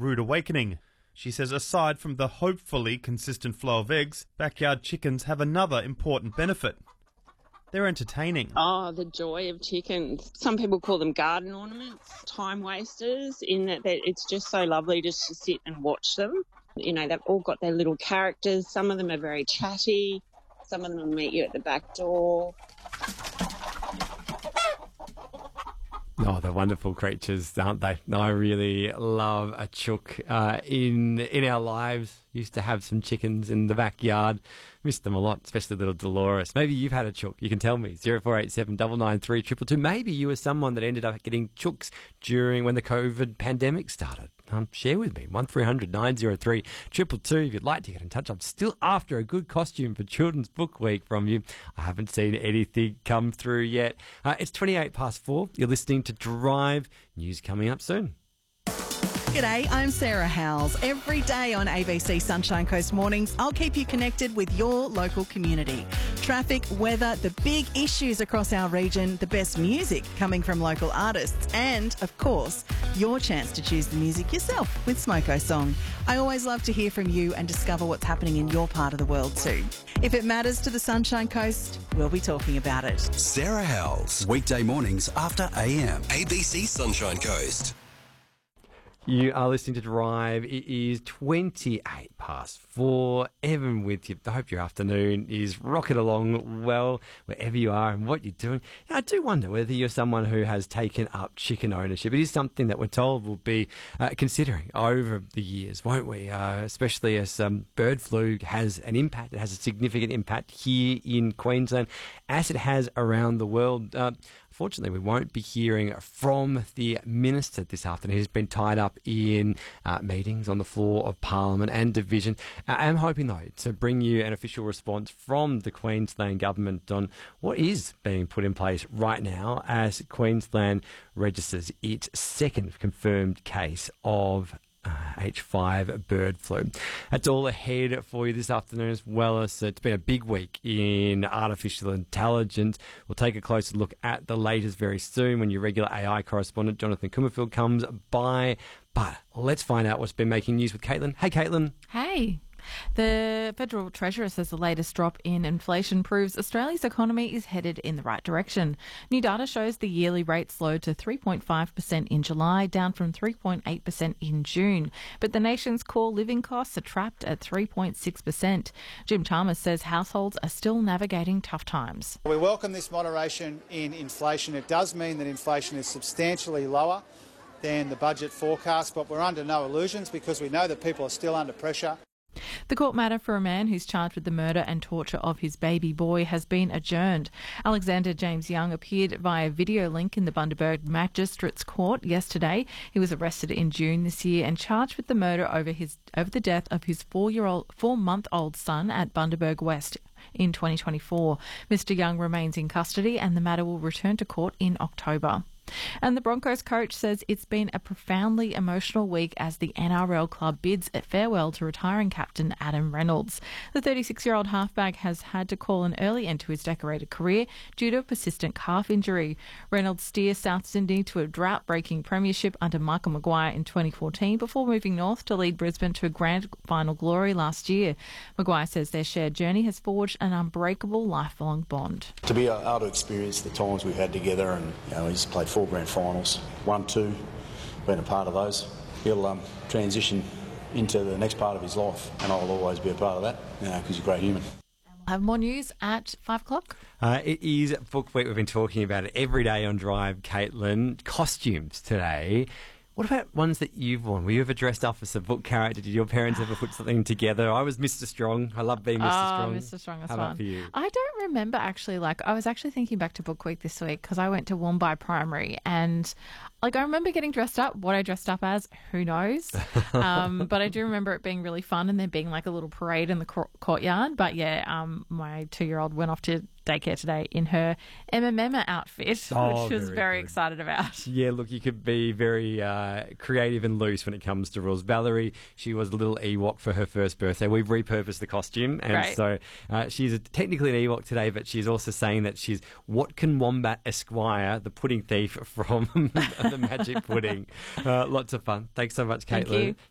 rude awakening. She says aside from the hopefully consistent flow of eggs, backyard chickens have another important benefit. They're entertaining. Oh, the joy of chickens. Some people call them garden ornaments, time wasters, in that it's just so lovely just to sit and watch them. You know, they've all got their little characters. Some of them are very chatty. Some of them will meet you at the back door. Oh, they're wonderful creatures, aren't they? I really love a chook. In our lives, used to have some chickens in the backyard. Missed them a lot, especially little Dolores. Maybe you've had a chook. You can tell me. 0487 993 222. Maybe you were someone that ended up getting chooks during when the COVID pandemic started. Share with me. 1300 903 222 if you'd like to get in touch. I'm still after a good costume for Children's Book Week from you. I haven't seen anything come through yet. It's 4:28. You're listening to Drive. News coming up soon. G'day, I'm Sarah Howells. Every day on ABC Sunshine Coast Mornings, I'll keep you connected with your local community. Traffic, weather, the big issues across our region, the best music coming from local artists, and, of course, your chance to choose the music yourself with Smoko Song. I always love to hear from you and discover what's happening in your part of the world too. If it matters to the Sunshine Coast, we'll be talking about it. Sarah Howells, weekday mornings after AM. ABC Sunshine Coast. You are listening to Drive. It is 4:28. Evan with you. I hope your afternoon is rocking along well wherever you are and what you're doing. I do wonder whether you're someone who has taken up chicken ownership. It is something that we're told we'll be considering over the years, won't we? Especially as bird flu has an impact. It has a significant impact here in Queensland, as it has around the world. Fortunately, we won't be hearing from the Minister this afternoon. He's been tied up in meetings on the floor of Parliament and Division. I'm hoping, though, to bring you an official response from the Queensland Government on what is being put in place right now as Queensland registers its second confirmed case of H5 bird flu. That's all ahead for you this afternoon, as well as it's been a big week in artificial intelligence. We'll take a closer look at the latest very soon when your regular AI correspondent Jonathan Comerfield comes by. But let's find out what's been making news with Caitlin. Hey, Caitlin. Hey. The Federal Treasurer says the latest drop in inflation proves Australia's economy is headed in the right direction. New data shows the yearly rate slowed to 3.5% in July, down from 3.8% in June. But the nation's core living costs are trapped at 3.6%. Jim Chalmers says households are still navigating tough times. We welcome this moderation in inflation. It does mean that inflation is substantially lower than the budget forecast, but we're under no illusions because we know that people are still under pressure. The court matter for a man who's charged with the murder and torture of his baby boy has been adjourned. Alexander James Young appeared via video link in the Bundaberg Magistrates Court yesterday. He was arrested in June this year and charged with the murder over the death of his 4-month-old son at Bundaberg West in 2024. Mr. Young remains in custody and the matter will return to court in October. And the Broncos coach says it's been a profoundly emotional week as the NRL club bids farewell to retiring captain Adam Reynolds. The 36-year-old halfback has had to call an early end to his decorated career due to a persistent calf injury. Reynolds steered South Sydney to a drought-breaking premiership under Michael Maguire in 2014 before moving north to lead Brisbane to a grand final glory last year. Maguire says their shared journey has forged an unbreakable lifelong bond. To be able to experience the times we've had together, and he's played 4 grand finals, 1, 2, been a part of those. He'll transition into the next part of his life, and I'll always be a part of that because he's a great human. We'll have more news at 5 o'clock. It is Book Week. We've been talking about it every day on Drive, Caitlin. Costumes today. What about ones that you've worn? Were you ever dressed up as a book character? Did your parents ever put something together? I was Mr. Strong. I love being Mr. Strong. Mr. Strong, that's How fun. about for you? I don't remember actually. I was actually thinking back to Book Week this week because I went to Wombai Primary and I remember getting dressed up. What I dressed up as, who knows? But I do remember it being really fun and there being a little parade in the courtyard. But yeah, my 2-year-old went off to daycare today in her Emma outfit, which she was very excited about. Yeah, look, you could be very creative and loose when it comes to rules. Valerie, she was a little Ewok for her first birthday. We've repurposed the costume, and so she's technically an Ewok today, but she's also saying that she's Watkin Wombat Esquire, the pudding thief from the Magic Pudding. Lots of fun. Thanks so much, Caitlin. Thank you.